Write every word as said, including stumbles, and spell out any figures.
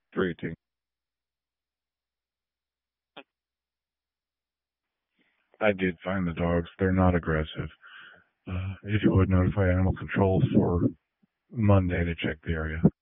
three eighteen. I did find the dogs. They're not aggressive. Uh, if you would notify animal control for Monday to check the area.